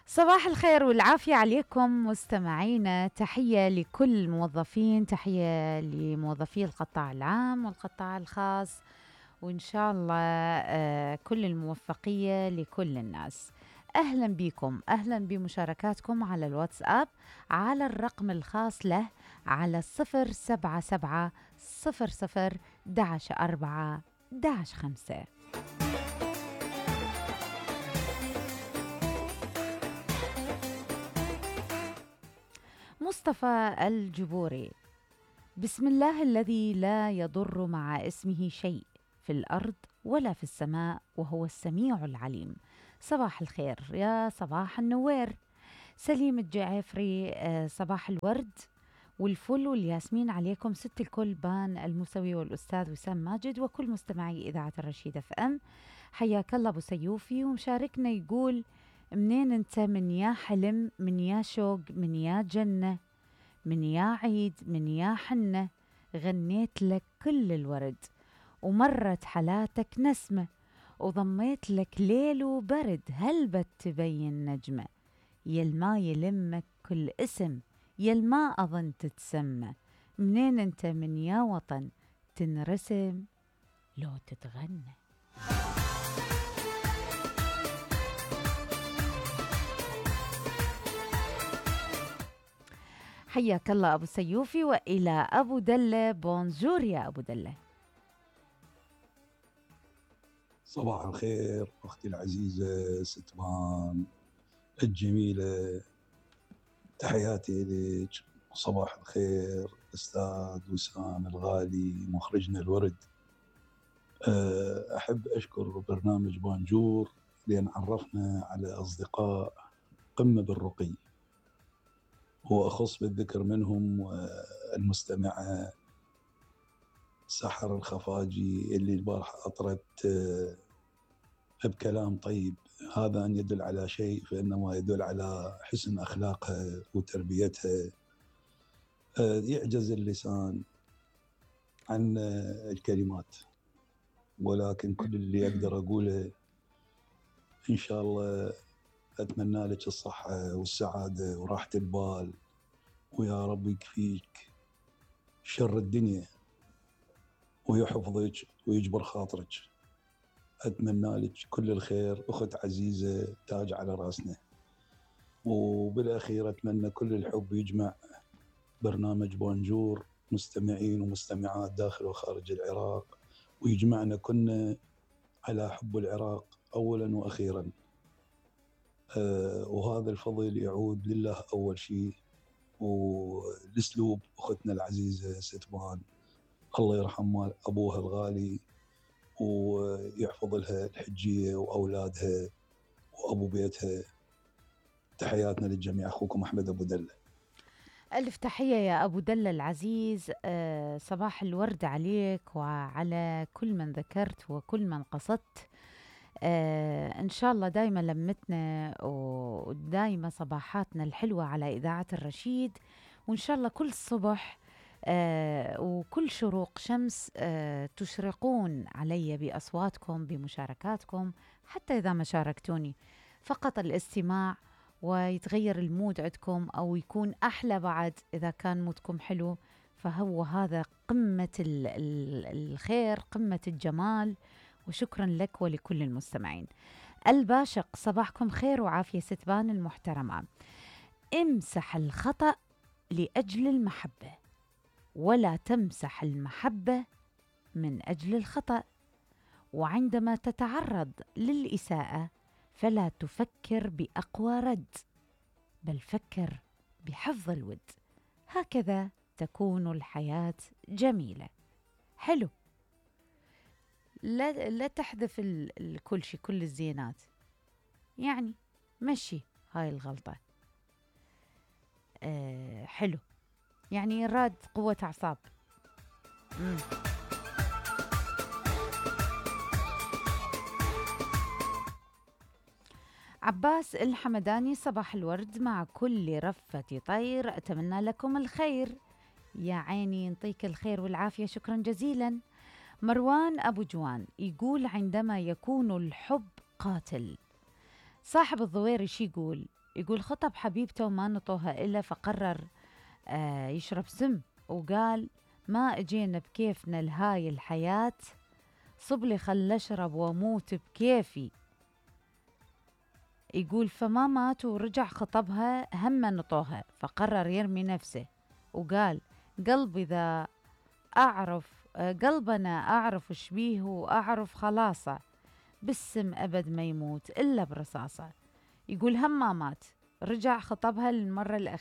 صباح الخير والعافية عليكم مستمعينا. تحية لكل الموظفين، تحية لموظفي القطاع العام والقطاع الخاص، وإن شاء الله كل الموفقية لكل الناس. أهلا بكم، أهلا بمشاركاتكم على الواتساب على الرقم الخاص له على 077 00 4 5. مصطفى الجبوري: بسم الله الذي لا يضر مع اسمه شيء في الأرض ولا في السماء وهو السميع العليم. صباح الخير يا صباح النوير. سليم الجعفري: صباح الورد والفل والياسمين عليكم ست الكل، بان الموسوي والأستاذ وسام ماجد وكل مستمعي إذاعة الرشيد اف ام. حياك الله أبو سيوفي. ومشاركنا يقول: منين انت؟ من يا حلم، من يا شوق، من يا جنة، من يا عيد، من يا حنة، غنيت لك كل الورد ومرت حالاتك نسمة وضميت لك ليل وبرد، هل تبين نجمة يلما يلمك كل اسم، يلما أظن تتسمى. منين انت؟ من يا وطن تنرسم لو تتغنى. حياك الله أبو سيوفي. وإلى أبو دلة: بونجور يا أبو دلة. صباح الخير أختي العزيزة ستبان الجميلة، تحياتي لك. صباح الخير أستاذ وسام الغالي مخرجنا الورد. أحب أشكر برنامج بانجور لأن عرفنا على أصدقاء قمة بالرقي، وأخص بالذكر منهم المستمعة سحر الخفاجي اللي البارحة أطرت بكلام طيب. هذا أن يدل على شيء فإنما يدل على حسن أخلاقها وتربيتها. يعجز اللسان عن الكلمات، ولكن كل اللي أقدر أقوله إن شاء الله أتمنى لك الصحة والسعادة وراحة البال، ويا رب يكفيك شر الدنيا ويحفظك ويجبر خاطرك. أتمنى لك كل الخير أخت عزيزة، تاج على رأسنا. وبالأخير أتمنى كل الحب يجمع برنامج بونجور مستمعين ومستمعات داخل وخارج العراق، ويجمعنا كنا على حب العراق أولا وأخيرا. وهذا الفضل يعود لله أول شيء، والأسلوب أختنا العزيزة ستبان الله يرحم أبوها الغالي ويحفظ لها الحجية وأولادها وأبو بيتها. تحياتنا للجميع. أخوكم أحمد أبو دلة. ألف تحية يا أبو دلة العزيز. صباح الورد عليك وعلى كل من ذكرت وكل من قصدت. إن شاء الله دايما لمتنا ودايما صباحاتنا الحلوة على إذاعة الرشيد، وإن شاء الله كل صبح وكل شروق شمس تشرقون علي بأصواتكم بمشاركاتكم، حتى إذا ما شاركتوني فقط الاستماع ويتغير المود عندكم أو يكون أحلى بعد إذا كان مودكم حلو، فهو هذا قمة الخير، قمة الجمال. وشكرا لك ولكل المستمعين. الباشق: صباحكم خير وعافية ستبان المحترمة. امسح الخطأ لأجل المحبة، ولا تمسح المحبة من أجل الخطأ. وعندما تتعرض للإساءة فلا تفكر بأقوى رد، بل فكر بحفظ الود. هكذا تكون الحياة جميلة. حلو، لا تحذف كل شيء، كل الزينات، يعني مشي هاي الغلطة. حلو، يعني راد قوة أعصاب. عباس الحمداني: صباح الورد مع كل رفة طير، أتمنى لكم الخير. يا عيني ينطيك الخير والعافية، شكرا جزيلا. مروان أبو جوان يقول: عندما يكون الحب قاتل. صاحب الضويري شي يقول؟ يقول خطب حبيبته وما نطوها إلا، فقرر يشرب سم، وقال ما اجينا بكيفنا لهاي الحياة، صبلي خل اشرب واموت بكيفي. يقول فما مات ورجع خطبها، هم نطوها، فقرر يرمي نفسه وقال قلبي ذا أعرف قلبنا أعرف شبيه وأعرف خلاصة، بالسم أبد ما يموت إلا برصاصة. يقول هم ما مات، رجع خطبها للمرة الأخيرة